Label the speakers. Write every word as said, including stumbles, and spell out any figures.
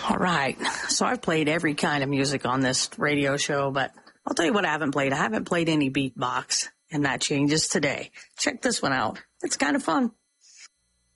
Speaker 1: All right. So I've played every kind of music on this radio show, but I'll tell you what I haven't played. I haven't played any beatbox, and that changes today. Check this one out. It's kind of fun.